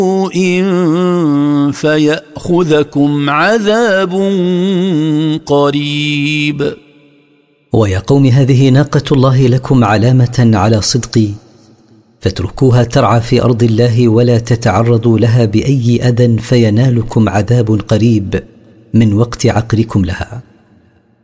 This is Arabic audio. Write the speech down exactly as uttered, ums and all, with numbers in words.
فيأخذكم عذاب قريب. ويا قوم هذه ناقة الله لكم علامة على صدقي، فاتركوها ترعى في أرض الله ولا تتعرضوا لها بأي أذى فينالكم عذاب قريب من وقت عقركم لها.